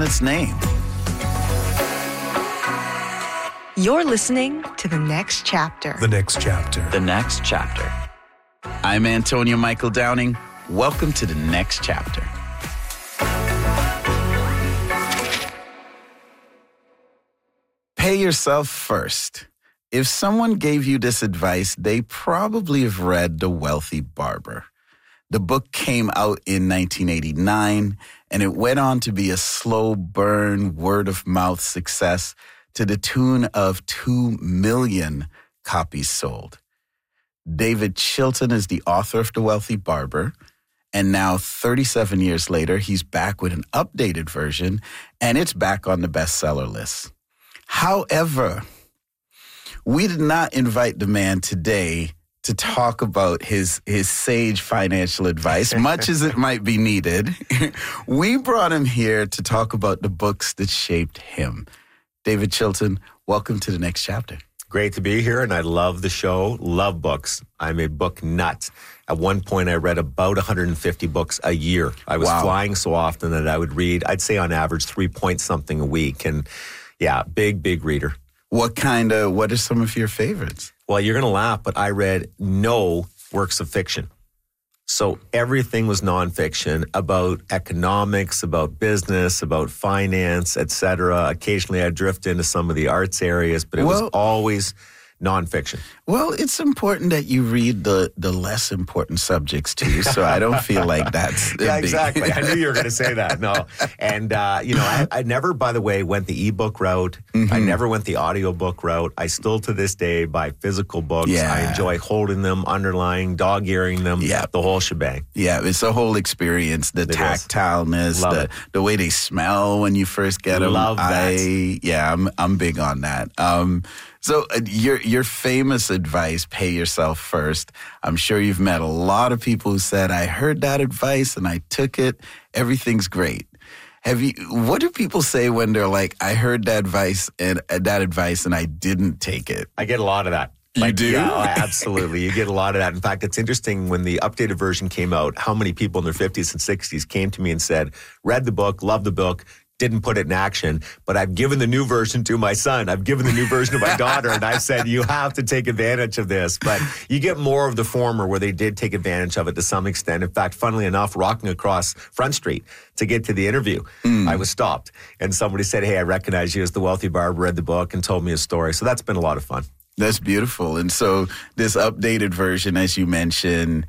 its name. You're listening to The Next Chapter. The Next Chapter. The Next Chapter. I'm Antonio Michael Downing. Welcome to The Next Chapter. Pay yourself first. If someone gave you this advice, they probably have read The Wealthy Barber. The book came out in 1989, and it went on to be a slow burn, word-of-mouth success to the tune of 2 million copies sold. David Chilton is the author of The Wealthy Barber, and now 37 years later, he's back with an updated version, and it's back on the bestseller list. However, we did not invite the man today to talk about his sage financial advice, much as it might be needed. We brought him here to talk about the books that shaped him. David Chilton, welcome to The Next Chapter. Great to be here, and I love the show, love books. I'm a book nut. At one point, I read about 150 books a year. I was flying so often that I would read, I'd say on average, 3 point something a week. And yeah, big reader. What are some of your favorites? Well, you're going to laugh, but I read no works of fiction. So everything was nonfiction about economics, about business, about finance, etc. Occasionally I'd drift into some of the arts areas, but it was always nonfiction. Well, it's important that you read the less important subjects too, so I don't feel like that's yeah, exactly. I knew you were going to say that. No. And, I never, by the way, went the ebook route. Mm-hmm. I never went the audiobook route. I still to this day buy physical books. Yeah. I enjoy holding them, underlying, dog-earing them, the whole shebang. Yeah, it's a whole experience, the tactileness, the way they smell when you first get them. Love that. I'm big on that. So your famous advice, pay yourself first. I'm sure you've met a lot of people who said, I heard that advice and I took it. Everything's great. What do people say when they're like, I heard that advice and I didn't take it? I get a lot of that. You do? Yeah, absolutely. You get a lot of that. In fact, it's interesting when the updated version came out, how many people in their 50s and 60s came to me and said, read the book, loved the book, didn't put it in action, but I've given the new version to my son. I've given the new version to my daughter, and I said, you have to take advantage of this. But you get more of the former where they did take advantage of it to some extent. In fact, funnily enough, walking across Front Street to get to the interview, I was stopped. And somebody said, hey, I recognize you as the Wealthy Barber, read the book, and told me a story. So that's been a lot of fun. That's beautiful. And so this updated version, as you mentioned,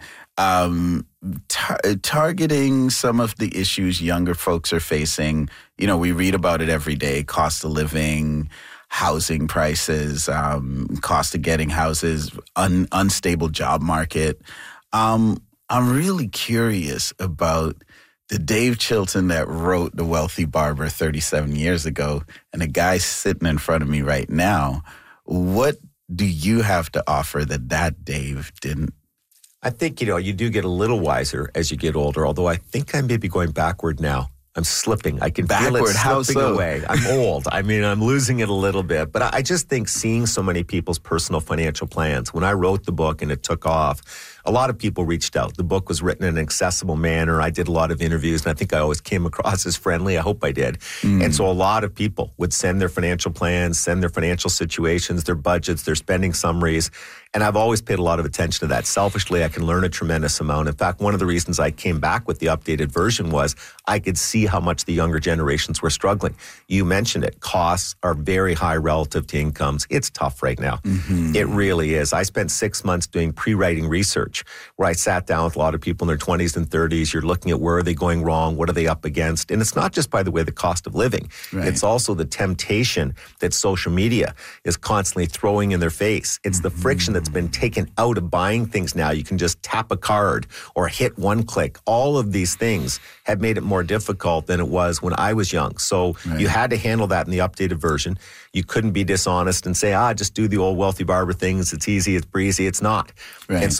targeting some of the issues younger folks are facing. You know, we read about it every day, cost of living, housing prices, cost of getting houses, unstable job market. I'm really curious about the Dave Chilton that wrote The Wealthy Barber 37 years ago and the guy sitting in front of me right now. What do you have to offer that Dave didn't? I think, you do get a little wiser as you get older, although I think I may be going backward now. I'm slipping. I can feel it slipping away. I'm old. I mean, I'm losing it a little bit. But I just think seeing so many people's personal financial plans, when I wrote the book and it took off, a lot of people reached out. The book was written in an accessible manner. I did a lot of interviews, and I think I always came across as friendly. I hope I did. And so a lot of people would send their financial plans, send their financial situations, their budgets, their spending summaries. And I've always paid a lot of attention to that. Selfishly, I can learn a tremendous amount. In fact, one of the reasons I came back with the updated version was I could see how much the younger generations were struggling. You mentioned it. Costs are very high relative to incomes. It's tough right now. Mm-hmm. It really is. I spent 6 months doing pre-writing research where I sat down with a lot of people in their 20s and 30s. You're looking at where are they going wrong? What are they up against? And it's not just, by the way, the cost of living. Right. It's also the temptation that social media is constantly throwing in their face. It's the friction that's been taken out of buying things now. You can just tap a card or hit one click. All of these things have made it more difficult than it was when I was young. So you had to handle that in the updated version. You couldn't be dishonest and say, just do the old Wealthy Barber things. It's easy, it's breezy. It's not. Right. And so what are the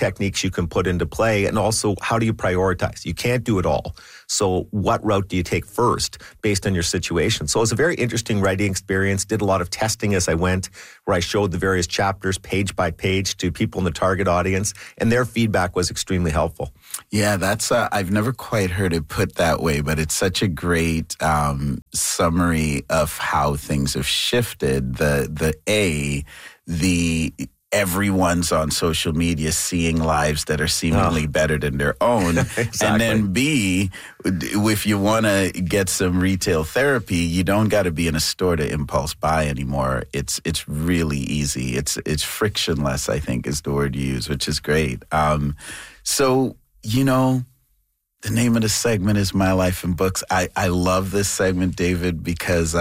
techniques you can put into play, and also how do you prioritize? You can't do it all. So what route do you take first based on your situation? So it was a very interesting writing experience. Did a lot of testing as I went, where I showed the various chapters page by page to people in the target audience, and their feedback was extremely helpful. Yeah, that's I've never quite heard it put that way, but it's such a great summary of how things have shifted. Everyone's on social media seeing lives that are seemingly better than their own. Exactly. And then B, if you want to get some retail therapy, you don't got to be in a store to impulse buy anymore. It's really easy. It's frictionless, I think, is the word you use, which is great. So, the name of the segment is My Life in Books. I love this segment, David, because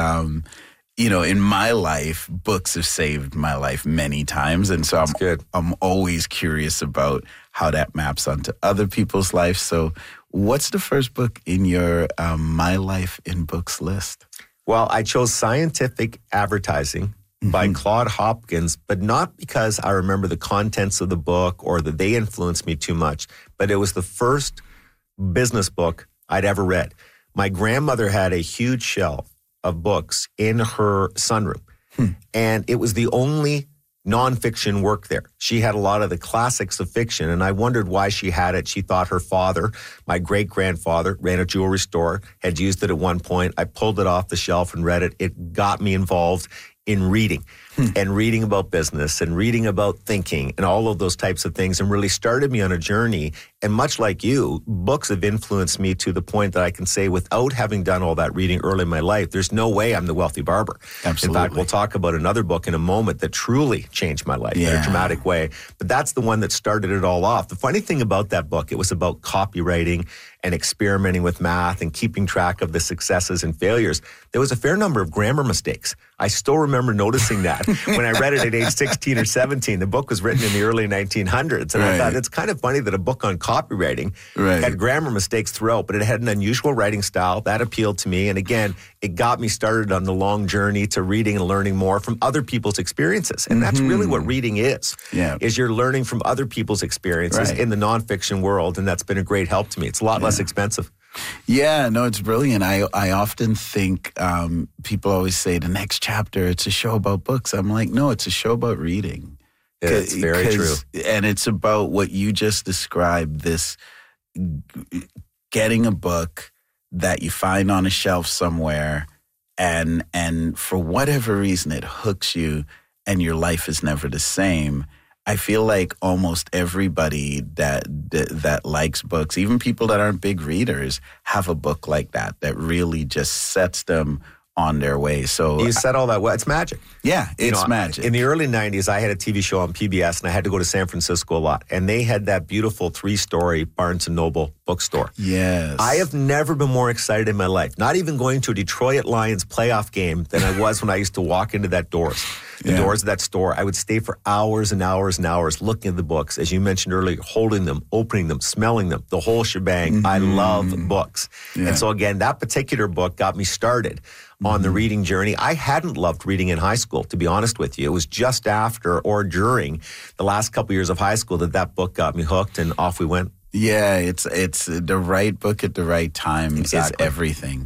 in my life, books have saved my life many times. And so I'm always curious about how that maps onto other people's lives. So what's the first book in your My Life in Books list? Well, I chose Scientific Advertising by Claude Hopkins, but not because I remember the contents of the book or that they influenced me too much, but it was the first business book I'd ever read. My grandmother had a huge shelf of books in her sunroom. And it was the only nonfiction work there. She had a lot of the classics of fiction, and I wondered why she had it. She thought her father, my great-grandfather, ran a jewelry store, had used it at one point. I pulled it off the shelf and read it. It got me involved in reading and reading about business and reading about thinking and all of those types of things, and really started me on a journey. And much like you, books have influenced me to the point that I can say, without having done all that reading early in my life, there's no way I'm the wealthy barber. Absolutely. In fact, we'll talk about another book in a moment that truly changed my life in a dramatic way. But that's the one that started it all off. The funny thing about that book, it was about copywriting and experimenting with math and keeping track of the successes and failures. There was a fair number of grammar mistakes. I still remember noticing that when I read it at age 16 or 17. The book was written in the early 1900s. And I thought, it's kind of funny that a book on copywriting had grammar mistakes throughout, but it had an unusual writing style. That appealed to me. And again, it got me started on the long journey to reading and learning more from other people's experiences. And that's really what reading is you're learning from other people's experiences in the nonfiction world. And that's been a great help to me. It's a lot less expensive. Yeah, no, it's brilliant. I often think people always say the next chapter, it's a show about books. I'm like, no, it's a show about reading. It's very true. And it's about what you just described, this getting a book that you find on a shelf somewhere and for whatever reason it hooks you and your life is never the same. I feel like almost everybody that likes books, even people that aren't big readers, have a book like that really just sets them on their way. So you said all that well. It's magic. Yeah, it's magic. In the early 90s, I had a TV show on PBS, and I had to go to San Francisco a lot. And they had that beautiful 3-story Barnes & Noble bookstore. Yes. I have never been more excited in my life, not even going to a Detroit Lions playoff game, than I was when I used to walk into that doors. The doors of that store. I would stay for hours and hours and hours looking at the books, as you mentioned earlier, holding them, opening them, smelling them, the whole shebang. I love books. Yeah. And so again, that particular book got me started on the reading journey. I hadn't loved reading in high school, to be honest with you. It was just after or during the last couple years of high school that book got me hooked, and off we went. Yeah, it's the right book at the right time is everything.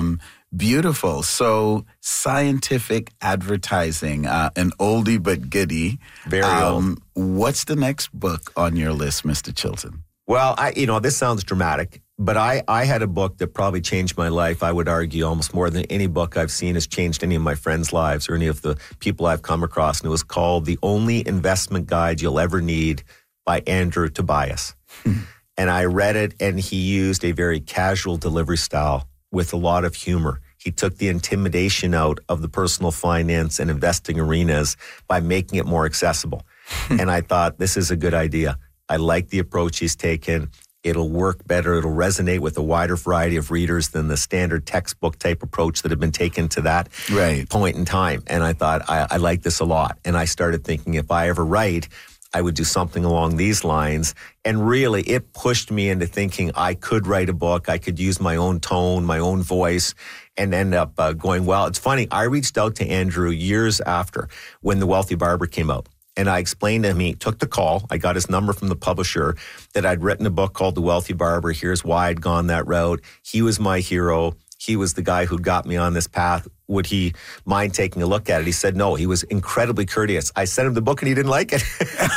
Beautiful. So Scientific Advertising, an oldie but goodie. Very old. What's the next book on your list, Mr. Chilton? Well, this sounds dramatic, but I had a book that probably changed my life. I would argue almost more than any book I've seen has changed any of my friends' lives or any of the people I've come across. And it was called The Only Investment Guide You'll Ever Need by Andrew Tobias. And I read it, and he used a very casual delivery style with a lot of humor. He took the intimidation out of the personal finance and investing arenas by making it more accessible. And I thought, this is a good idea. I like the approach he's taken. It'll work better. It'll resonate with a wider variety of readers than the standard textbook type approach that had been taken to that point in time. And I thought, I like this a lot. And I started thinking, if I ever write, I would do something along these lines. And really, it pushed me into thinking I could write a book. I could use my own tone, my own voice, and end up going well. It's funny, I reached out to Andrew years after when The Wealthy Barber came out. And I explained to him, he took the call. I got his number from the publisher, that I'd written a book called The Wealthy Barber. Here's why I'd gone that route. He was my hero. He was the guy who got me on this path. Would he mind taking a look at it? He said no. He was incredibly courteous. I sent him the book and he didn't like it.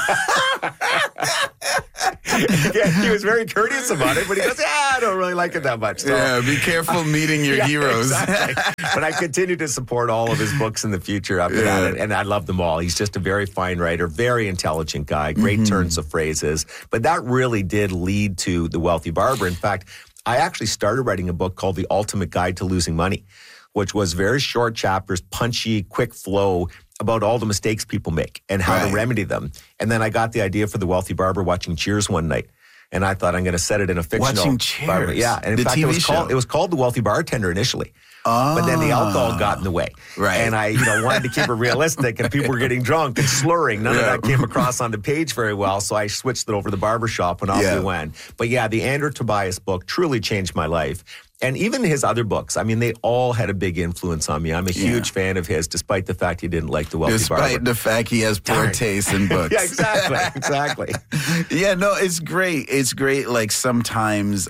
He was very courteous about it, but he goes, I don't really like it that much. So, yeah, be careful meeting your heroes. Exactly. But I continue to support all of his books in the future after that, and I love them all. He's just a very fine writer, very intelligent guy, great turns of phrases. But that really did lead to The Wealthy Barber. In fact, I actually started writing a book called The Ultimate Guide to Losing Money, which was very short chapters, punchy, quick flow, about all the mistakes people make and how to remedy them. And then I got the idea for The Wealthy Barber watching Cheers one night. And I thought, I'm going to set it in a fictional... Watching Cheers? Barber. Yeah. And in fact, it was called The Wealthy Bartender initially. Oh. But then the alcohol got in the way. Right. And I wanted to keep it realistic, and people were getting drunk and slurring. None of that came across on the page very well, so I switched it over to the barbershop and off we went. But yeah, the Andrew Tobias book truly changed my life. And even his other books, I mean, they all had a big influence on me. I'm a huge fan of his, despite the fact he didn't like The Wealthy Barber. Despite the fact he has poor taste in books. Yeah, exactly. Yeah, no, it's great. It's great. Like sometimes,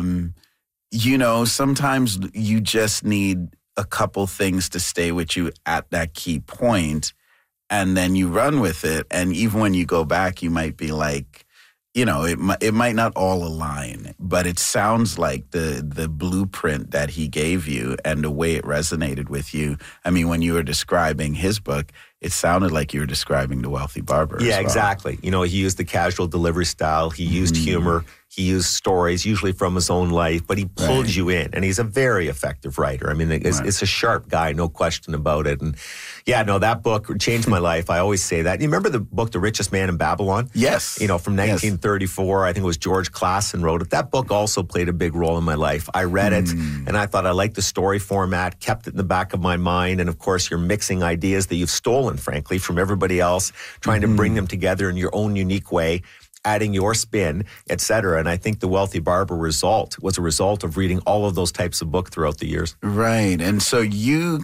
sometimes you just need a couple things to stay with you at that key point, and then you run with it. And even when you go back, you might be like, it might not all align, but it sounds like the blueprint that he gave you and the way it resonated with you. I mean, when you were describing his book, it sounded like you were describing The Wealthy Barber. Yeah, exactly. He used the casual delivery style. He used humor. He used stories, usually from his own life, but he pulled you in. And he's a very effective writer. I mean, it's a sharp guy, no question about it. And that book changed my life. I always say that. You remember the book, The Richest Man in Babylon? Yes. From 1934. I think it was George Clason wrote it. That book also played a big role in my life. I read it, and I thought I liked the story format, kept it in the back of my mind. And of course, you're mixing ideas that you've stolen, frankly, from everybody else, trying to bring them together in your own unique way, adding your spin, et cetera. And I think The Wealthy Barber was a result of reading all of those types of books throughout the years. Right. And so you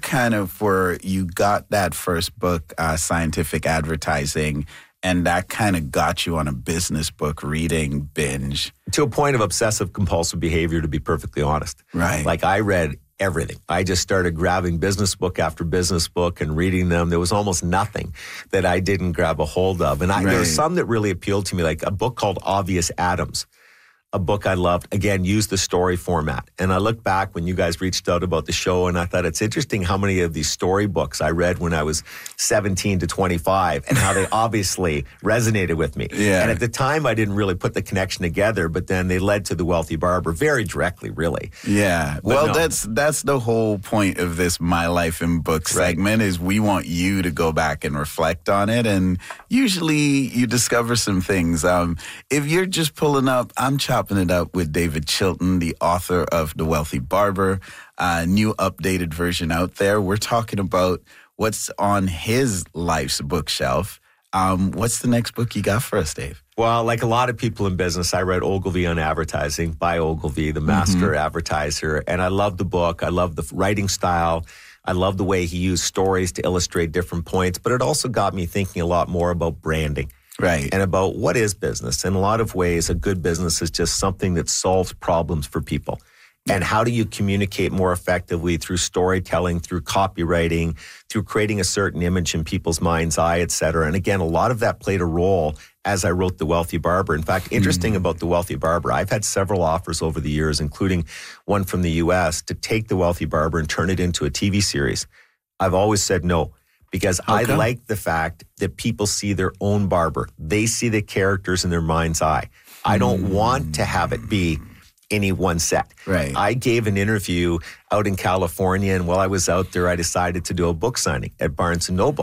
you got that first book, Scientific Advertising, and that kind of got you on a business book reading binge. To a point of obsessive compulsive behavior, to be perfectly honest. Right. Like I read everything. I just started grabbing business book after business book and reading them. There was almost nothing that I didn't grab a hold of. And there were some that really appealed to me, like a book called Obvious Atoms. A book I loved, again, used the story format. And I look back when you guys reached out about the show, and I thought it's interesting how many of these story books I read when I was 17 to 25 and how they obviously resonated with me. Yeah. And at the time, I didn't really put the connection together, but then they led to The Wealthy Barber very directly, really. Yeah. That's the whole point of this My Life in Books segment is we want you to go back and reflect on it. And usually you discover some things. If you're just pulling up, I'm chopping it up with David Chilton, the author of The Wealthy Barber, new updated version out there. We're talking about what's on his life's bookshelf. What's the next book you got for us, Dave? Well, like a lot of people in business, I read Ogilvy on Advertising by Ogilvy, the master advertiser. And I love the book. I love the writing style. I love the way he used stories to illustrate different points. But it also got me thinking a lot more about branding. Right. And about what is business. In a lot of ways, a good business is just something that solves problems for people. And how do you communicate more effectively through storytelling, through copywriting, through creating a certain image in people's mind's eye, et cetera. And again, a lot of that played a role as I wrote The Wealthy Barber. In fact, interesting about The Wealthy Barber, I've had several offers over the years, including one from the U.S., to take The Wealthy Barber and turn it into a TV series. I've always said no. Because I like the fact that people see their own barber. They see the characters in their mind's eye. I don't want to have it be any one set. Right. I gave an interview out in California, and while I was out there, I decided to do a book signing at Barnes & Noble.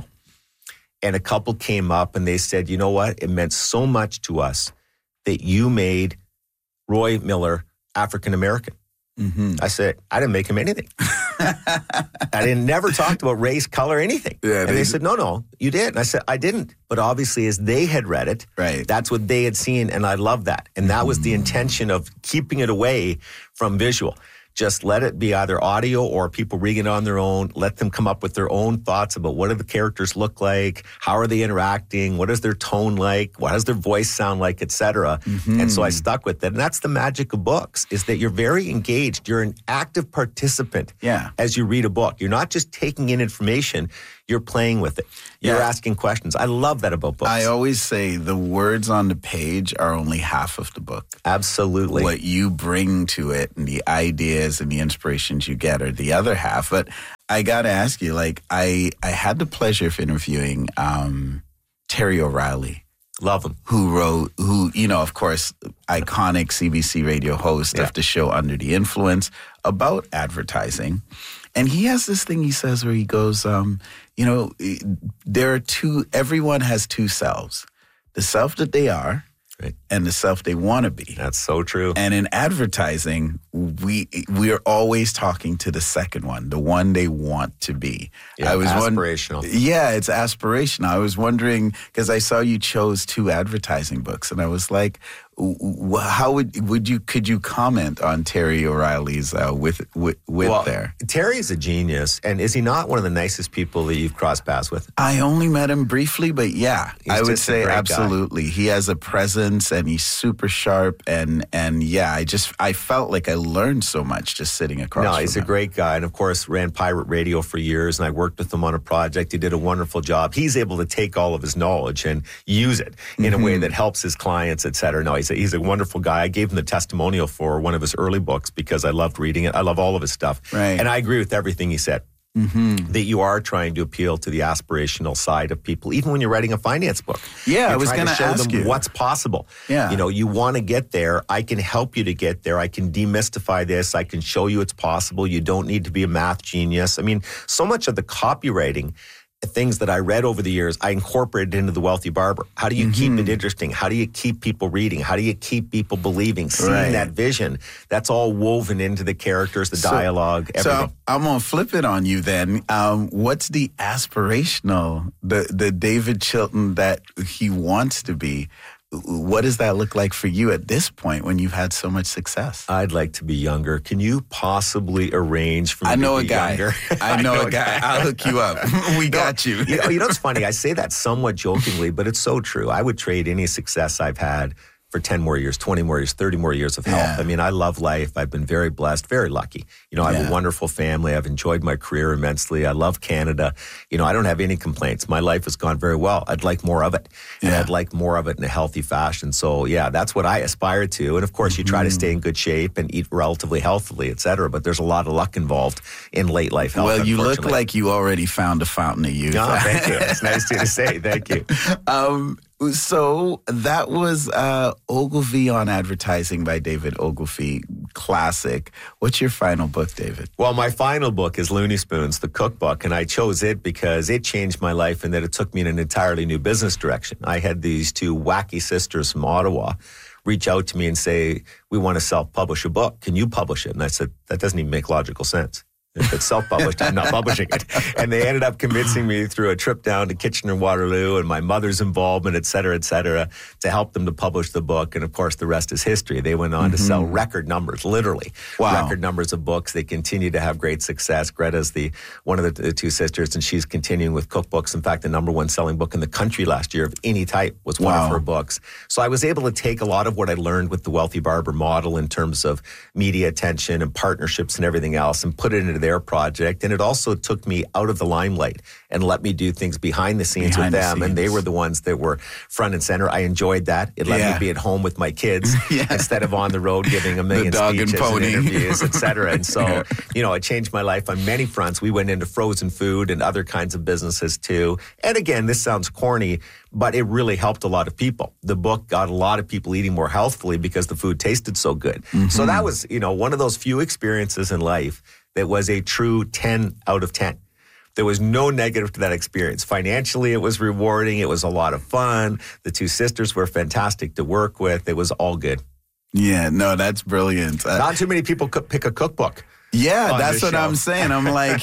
And a couple came up and they said, you know what? It meant so much to us that you made Roy Miller African-American. I said, I didn't make him anything. I never talked about race, color, anything. Yeah, and they said, no, you did. And I said, I didn't. But obviously, as they had read it, that's what they had seen, and I love that. And that was the intention of keeping it away from visual. Just let it be either audio or people reading it on their own. Let them come up with their own thoughts about what do the characters look like, how are they interacting, what is their tone like, what does their voice sound like, etc. And so I stuck with it. And that's the magic of books, is that you're very engaged. You're an active participant as you read a book. You're not just taking in information, you're playing with it. You're asking questions. I love that about books. I always say the words on the page are only half of the book. Absolutely. What you bring to it and the ideas and the inspirations you get are the other half. But I got to ask you, like, I had the pleasure of interviewing Terry O'Reilly. Love him. Who, you know, of course, iconic CBC radio host of the show Under the Influence about advertising. And he has this thing he says where he goes, you know, everyone has two selves. The self that they are and the self they want to be. That's so true. And in advertising, we are always talking to the second one, the one they want to be. Yeah, aspirational. It's aspirational. I was wondering, because I saw you chose 2 advertising books, and I was like, how could you comment on Terry O'Reilly's there? Terry's a genius, and is he not one of the nicest people that you've crossed paths with? I only met him briefly, but I would say absolutely. Guy. He has a presence, and he's super sharp, and I felt like I learned so much just sitting across from him. No, he's a great guy, and of course ran Pirate Radio for years, and I worked with him on a project. He did a wonderful job. He's able to take all of his knowledge and use it in a way that helps his clients, et cetera. No, he's a wonderful guy. I gave him the testimonial for one of his early books because I loved reading it. I love all of his stuff. Right. And I agree with everything he said. That you are trying to appeal to the aspirational side of people, even when you're writing a finance book. Yeah, I was going to show ask them you what's possible. Yeah. You know, you want to get there. I can help you to get there. I can demystify this. I can show you it's possible. You don't need to be a math genius. I mean, so much of the copywriting things that I read over the years, I incorporated into The Wealthy Barber. How do you keep it interesting? How do you keep people reading? How do you keep people believing, seeing that vision? That's all woven into the characters, the dialogue, everything. So I'm going to flip it on you then. What's the aspirational, the David Chilton that he wants to be? What does that look like for you at this point when you've had so much success? I'd like to be younger. Can you possibly arrange for me to be younger? I know a guy. I'll hook you up. We got you. You know, it's funny. I say that somewhat jokingly, but it's so true. I would trade any success I've had for 10 more years, 20 more years, 30 more years of health. Yeah. I mean, I love life. I've been very blessed, very lucky. You know, I have a wonderful family. I've enjoyed my career immensely. I love Canada. You know, I don't have any complaints. My life has gone very well. I'd like more of it. And I'd like more of it in a healthy fashion. So, yeah, that's what I aspire to. And, of course, you try to stay in good shape and eat relatively healthily, et cetera. But there's a lot of luck involved in late life health, Well, you look like you already found a fountain of youth. Oh, thank you. It's nice to say. Thank you. So that was Ogilvy on Advertising by David Ogilvy, classic. What's your final book, David? Well, my final book is Looney Spoons, the cookbook, and I chose it because it changed my life in that it took me in an entirely new business direction. I had these 2 wacky sisters from Ottawa reach out to me and say, we want to self-publish a book. Can you publish it? And I said, that doesn't even make logical sense. If it's self-published, I'm not publishing it. And they ended up convincing me through a trip down to Kitchener-Waterloo and my mother's involvement, et cetera, to help them to publish the book. And, of course, the rest is history. They went on to sell record numbers, literally. Wow. Record numbers of books. They continue to have great success. Greta's one of the 2 sisters, and she's continuing with cookbooks. In fact, the #1 selling book in the country last year of any type was one of her books. So I was able to take a lot of what I learned with the Wealthy Barber model in terms of media attention and partnerships and everything else and put it into their project. And it also took me out of the limelight and let me do things behind the scenes with them. And they were the ones that were front and center. I enjoyed that. It let me be at home with my kids instead of on the road giving a million speeches and interviews, et cetera. And so, you know, it changed my life on many fronts. We went into frozen food and other kinds of businesses too. And again, this sounds corny, but it really helped a lot of people. The book got a lot of people eating more healthfully because the food tasted so good. So that was, you know, one of those few experiences in life that was a true 10 out of 10. There was no negative to that experience. Financially, it was rewarding. It was a lot of fun. The 2 sisters were fantastic to work with. It was all good. Yeah, no, that's brilliant. Not too many people could pick a cookbook Yeah, that's what I'm saying. I'm like,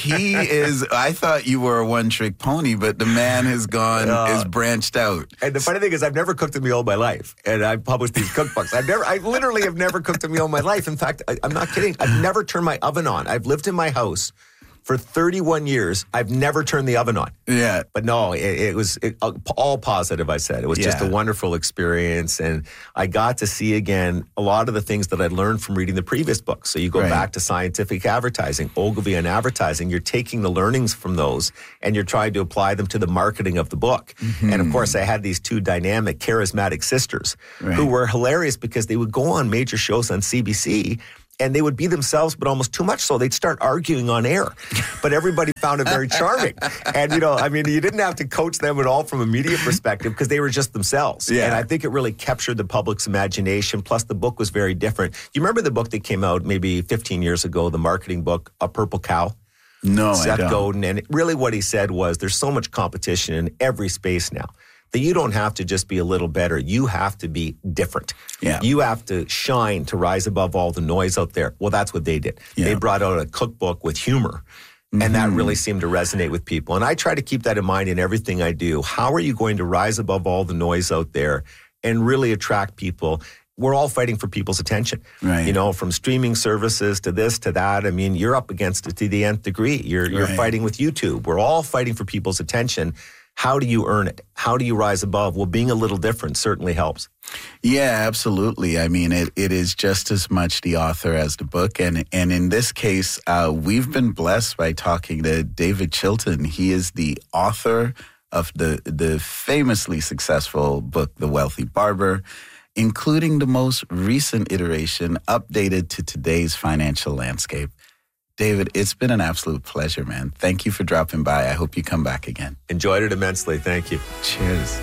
I thought you were a one-trick pony, but the man has is branched out. And the funny thing is, I've never cooked a meal in my life. And I've published these cookbooks. I literally have never cooked a meal in my life. In fact, I'm not kidding. I've never turned my oven on. I've lived in my house for 31 years. I've never turned the oven on. Yeah. But no, it was all positive, I said. It was just a wonderful experience. And I got to see again a lot of the things that I'd learned from reading the previous books. So you go back to scientific advertising, Ogilvy on advertising. You're taking the learnings from those and you're trying to apply them to the marketing of the book. Mm-hmm. And of course, I had these two dynamic, charismatic sisters who were hilarious because they would go on major shows on CBC and they would be themselves, but almost too much so. They'd start arguing on air. But everybody found it very charming. And, you didn't have to coach them at all from a media perspective because they were just themselves. Yeah. And I think it really captured the public's imagination. Plus, the book was very different. You remember the book that came out maybe 15 years ago, the marketing book, A Purple Cow? No, Seth I don't. Godin. And really what he said was there's so much competition in every space now that you don't have to just be a little better. You have to be different. Yeah. You have to shine to rise above all the noise out there. Well, that's what they did. Yeah. They brought out a cookbook with humor, and that really seemed to resonate with people. And I try to keep that in mind in everything I do. How are you going to rise above all the noise out there and really attract people? We're all fighting for people's attention, right? From streaming services to this to that. I mean, you're up against it to the nth degree. You're fighting with YouTube. We're all fighting for people's attention. How do you earn it? How do you rise above? Well, being a little different certainly helps. Yeah, absolutely. I mean, it is just as much the author as the book. And in this case, we've been blessed by talking to David Chilton. He is the author of the famously successful book, The Wealthy Barber, including the most recent iteration updated to today's financial landscape. David, it's been an absolute pleasure, man. Thank you for dropping by. I hope you come back again. Enjoyed it immensely. Thank you. Cheers.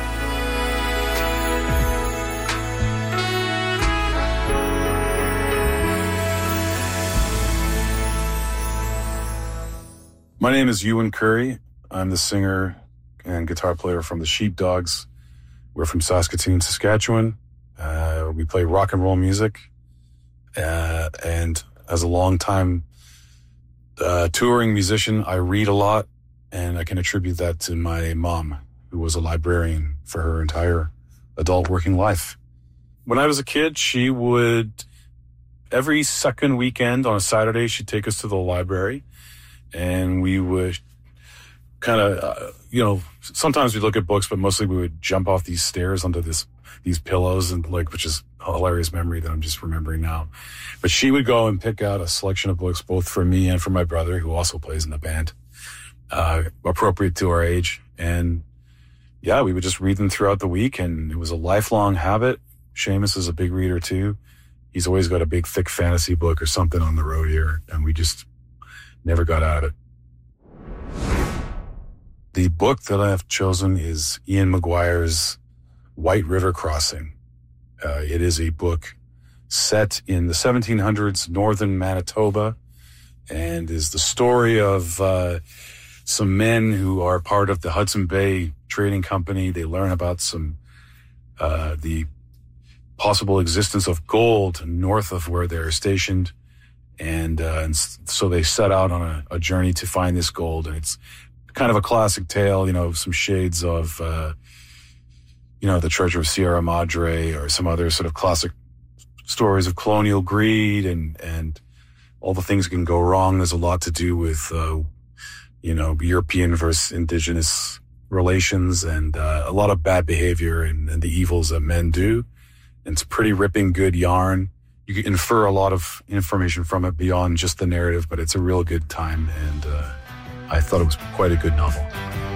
My name is Ewan Curry. I'm the singer and guitar player from the Sheepdogs. We're from Saskatoon, Saskatchewan. We play rock and roll music. And as a long-time touring musician, I read a lot, and I can attribute that to my mom, who was a librarian for her entire adult working life. When I was a kid, she would, every second weekend on a Saturday, she'd take us to the library, and we would kind of, sometimes we'd look at books, but mostly we would jump off these stairs onto these pillows, and which is a hilarious memory that I'm just remembering now. But she would go and pick out a selection of books, both for me and for my brother, who also plays in the band, appropriate to our age. And yeah, we would just read them throughout the week, and it was a lifelong habit. Seamus is a big reader too. He's always got a big, thick fantasy book or something on the road here, and we just never got out of it. The book that I have chosen is Ian McGuire's White River Crossing. It is a book set in the 1700s, northern Manitoba, and is the story of some men who are part of the Hudson Bay Trading Company. They learn about the possible existence of gold north of where they're stationed, and so they set out on a journey to find this gold. And it's kind of a classic tale, some shades of the Treasure of Sierra Madre or some other sort of classic stories of colonial greed and all the things that can go wrong. There's a lot to do with, European versus indigenous relations and a lot of bad behavior and the evils that men do. And it's pretty ripping good yarn. You can infer a lot of information from it beyond just the narrative, but it's a real good time. And I thought it was quite a good novel.